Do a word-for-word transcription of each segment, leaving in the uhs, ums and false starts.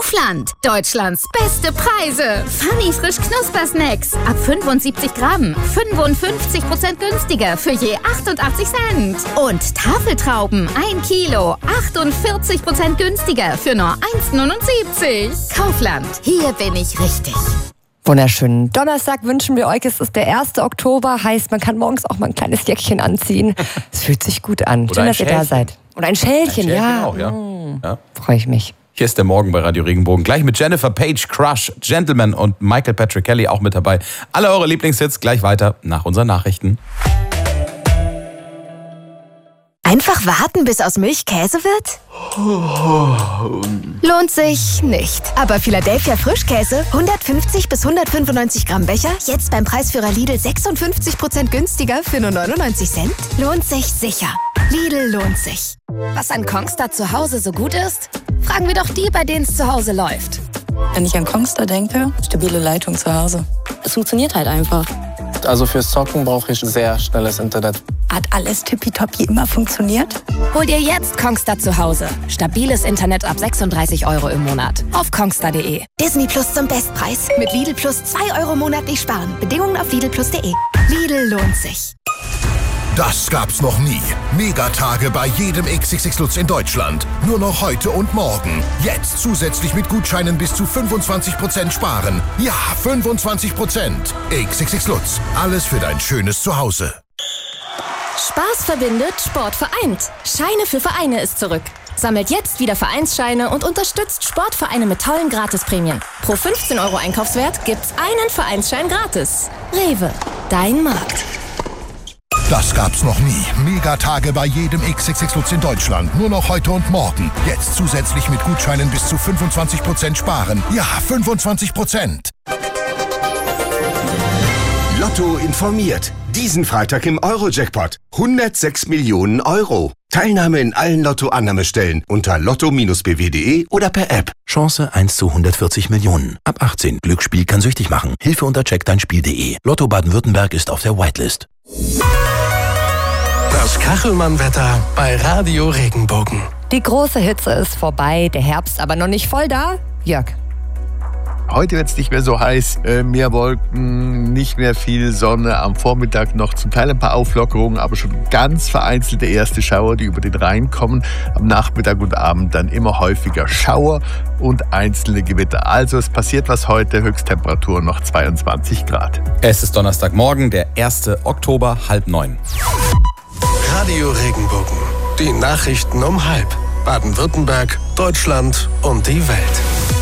Kaufland. Deutschlands beste Preise. Funny frisch Knusper-Snacks. Ab fünfundsiebzig Gramm. fünfundfünfzig Prozent günstiger für je achtundachtzig Cent. Und Tafeltrauben. ein Kilo. achtundvierzig Prozent günstiger für nur eins neunundsiebzig. Kaufland. Hier bin ich richtig. Wunderschönen Donnerstag wünschen wir euch. Es ist der erste Oktober. Heißt, man kann morgens auch mal ein kleines Jäckchen anziehen. Es fühlt sich gut an. Oder schön, dass Schälchen. ihr da seid. Oder ein Schälchen, ein Schälchen ja. auch, ja. Mmh. ja. Freue ich mich. Hier ist der Morgen bei Radio Regenbogen. Gleich mit Jennifer Page, Crush, Gentleman und Michael Patrick Kelly auch mit dabei. Alle eure Lieblingshits gleich weiter nach unseren Nachrichten. Einfach warten, bis aus Milch Käse wird? Lohnt sich nicht. Aber Philadelphia Frischkäse, hundertfünfzig bis hundertfünfundneunzig Gramm Becher, jetzt beim Preisführer Lidl sechsundfünfzig Prozent günstiger für nur neunundneunzig Cent? Lohnt sich sicher. Lidl lohnt sich. Was an Kongstar zu Hause so gut ist? Fragen wir doch die, bei denen es zu Hause läuft. Wenn ich an Kongstar denke, stabile Leitung zu Hause. Es funktioniert halt einfach. Also fürs Zocken brauche ich sehr schnelles Internet. Hat alles tippitoppi immer funktioniert? Hol dir jetzt Kongstar zu Hause. Stabiles Internet ab sechsunddreißig Euro im Monat. Auf kongstar punkt de. Disney Plus zum Bestpreis. Mit Lidl Plus zwei Euro monatlich sparen. Bedingungen auf lidl plus punkt de. Lidl lohnt sich. Das gab's noch nie. Megatage bei jedem X X X Lutz in Deutschland. Nur noch heute und morgen. Jetzt zusätzlich mit Gutscheinen bis zu fünfundzwanzig Prozent sparen. Ja, fünfundzwanzig Prozent. X X X Lutz. Alles für dein schönes Zuhause. Spaß verbindet, Sport vereint. Scheine für Vereine ist zurück. Sammelt jetzt wieder Vereinsscheine und unterstützt Sportvereine mit tollen Gratisprämien. Pro fünfzehn Euro Einkaufswert gibt's einen Vereinsschein gratis. Rewe, dein Markt. Das gab's noch nie. Megatage bei jedem X X X Lutz in Deutschland. Nur noch heute und morgen. Jetzt zusätzlich mit Gutscheinen bis zu fünfundzwanzig Prozent sparen. Ja, fünfundzwanzig Prozent. Lotto informiert. Diesen Freitag im Euro-Jackpot. hundertsechs Millionen Euro. Teilnahme in allen Lotto-Annahmestellen unter lotto Bindestrich b w punkt de oder per App. Chance eins zu hundertvierzig Millionen. Ab achtzehn. Glücksspiel kann süchtig machen. Hilfe unter check dein spiel punkt de. Lotto Baden-Württemberg ist auf der Whitelist. Das Kachelmann-Wetter bei Radio Regenbogen. Die große Hitze ist vorbei, der Herbst aber noch nicht voll da. Jörg. Heute wird es nicht mehr so heiß, äh, mehr Wolken, nicht mehr viel Sonne, am Vormittag noch zum Teil ein paar Auflockerungen, aber schon ganz vereinzelte erste Schauer, die über den Rhein kommen. Am Nachmittag und Abend dann immer häufiger Schauer und einzelne Gewitter. Also es passiert was heute, Höchsttemperatur noch zweiundzwanzig Grad. Es ist Donnerstagmorgen, der erste Oktober, halb neun. Radio Regenbogen. Die Nachrichten um halb. Baden-Württemberg, Deutschland und die Welt.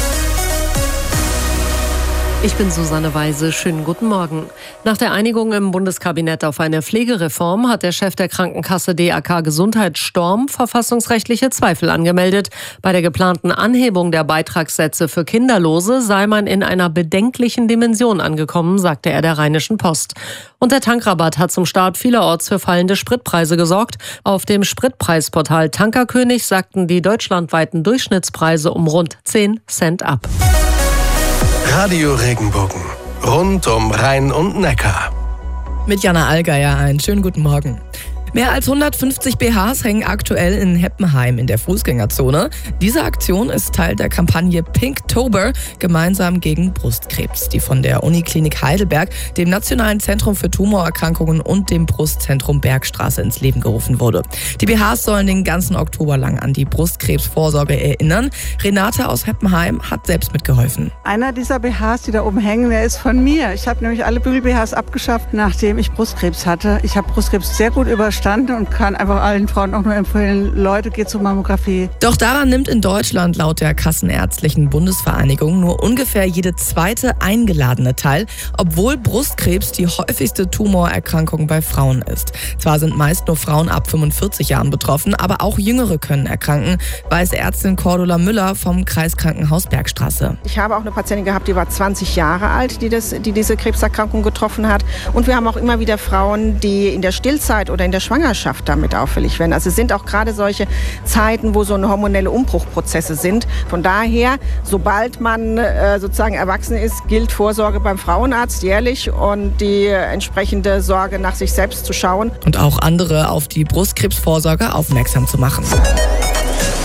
Ich bin Susanne Weise. Schönen guten Morgen. Nach der Einigung im Bundeskabinett auf eine Pflegereform hat der Chef der Krankenkasse D A K Gesundheit Storm verfassungsrechtliche Zweifel angemeldet. Bei der geplanten Anhebung der Beitragssätze für Kinderlose sei man in einer bedenklichen Dimension angekommen, sagte er der Rheinischen Post. Und der Tankrabatt hat zum Start vielerorts für fallende Spritpreise gesorgt. Auf dem Spritpreisportal Tankerkönig sagten die deutschlandweiten Durchschnittspreise um rund zehn Cent ab. Radio Regenbogen. Rund um Rhein und Neckar. Mit Jana Allgeier einen schönen guten Morgen. Mehr als hundertfünfzig B Hs hängen aktuell in Heppenheim in der Fußgängerzone. Diese Aktion ist Teil der Kampagne Pinktober, gemeinsam gegen Brustkrebs, die von der Uniklinik Heidelberg, dem Nationalen Zentrum für Tumorerkrankungen und dem Brustzentrum Bergstraße ins Leben gerufen wurde. Die B Hs sollen den ganzen Oktober lang an die Brustkrebsvorsorge erinnern. Renate aus Heppenheim hat selbst mitgeholfen. Einer dieser B Hs, die da oben hängen, der ist von mir. Ich habe nämlich alle Bügel-B Hs abgeschafft, nachdem ich Brustkrebs hatte. Ich habe Brustkrebs sehr gut überstanden und kann einfach allen Frauen auch nur empfehlen, Leute, geht zur Mammographie. Doch daran nimmt in Deutschland laut der Kassenärztlichen Bundesvereinigung nur ungefähr jede zweite Eingeladene teil, obwohl Brustkrebs die häufigste Tumorerkrankung bei Frauen ist. Zwar sind meist nur Frauen ab fünfundvierzig Jahren betroffen, aber auch Jüngere können erkranken, weiß Ärztin Cordula Müller vom Kreiskrankenhaus Bergstraße. Ich habe auch eine Patientin gehabt, die war zwanzig Jahre alt, die, das, die diese Krebserkrankung getroffen hat. Und wir haben auch immer wieder Frauen, die in der Stillzeit oder in der Schwangerschaft damit auffällig werden. Also es sind auch gerade solche Zeiten, wo so eine hormonelle Umbruchprozesse sind. Von daher, sobald man äh, sozusagen erwachsen ist, gilt Vorsorge beim Frauenarzt jährlich und die entsprechende Sorge nach sich selbst zu schauen. Und auch andere auf die Brustkrebsvorsorge aufmerksam zu machen.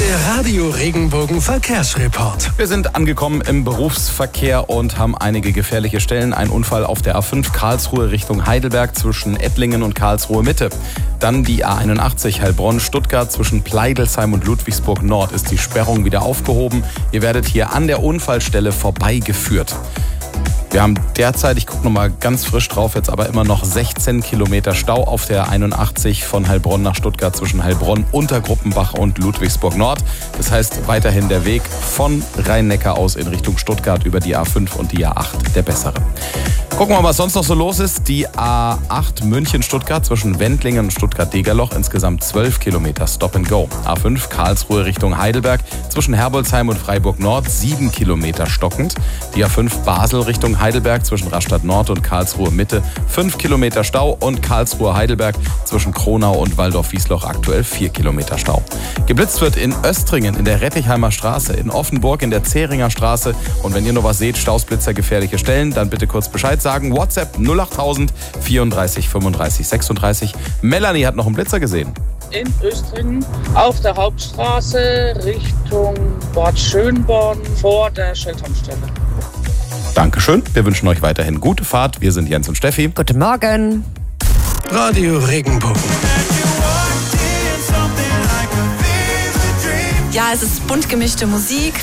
Der Radio Regenbogen Verkehrsreport. Wir sind angekommen im Berufsverkehr und haben einige gefährliche Stellen. Ein Unfall auf der A fünf Karlsruhe Richtung Heidelberg zwischen Ettlingen und Karlsruhe Mitte. Dann die A einundachtzig Heilbronn-Stuttgart zwischen Pleidelsheim und Ludwigsburg Nord ist die Sperrung wieder aufgehoben. Ihr werdet hier an der Unfallstelle vorbeigeführt. Wir haben derzeit, ich gucke nochmal ganz frisch drauf, jetzt aber immer noch sechzehn Kilometer Stau auf der einundachtzig von Heilbronn nach Stuttgart zwischen Heilbronn, Untergruppenbach und Ludwigsburg Nord. Das heißt weiterhin der Weg von Rhein-Neckar aus in Richtung Stuttgart über die A fünf und die A acht der bessere. Gucken wir mal, was sonst noch so los ist. Die A acht München-Stuttgart zwischen Wendlingen und Stuttgart-Degerloch, insgesamt zwölf Kilometer Stop and Go. A fünf Karlsruhe Richtung Heidelberg zwischen Herbolzheim und Freiburg Nord, sieben Kilometer stockend. Die A fünf Basel Richtung Heidelberg zwischen Rastatt Nord und Karlsruhe Mitte, fünf Kilometer Stau. Und Karlsruhe Heidelberg zwischen Kronau und Waldorf-Wiesloch aktuell vier Kilometer Stau. Geblitzt wird in Östringen in der Rettichheimer Straße, in Offenburg in der Zähringer Straße. Und wenn ihr noch was seht, Stausblitzer, gefährliche Stellen, dann bitte kurz Bescheid sagen. WhatsApp null achttausend vierunddreißig fünfunddreißig sechsunddreißig. Melanie hat noch einen Blitzer gesehen. In Östringen auf der Hauptstraße Richtung Bad Schönborn vor der Shell-Tankstelle. Dankeschön. Wir wünschen euch weiterhin gute Fahrt. Wir sind Jens und Steffi. Guten Morgen. Radio Regenbogen. Ja, es ist bunt gemischte Musik.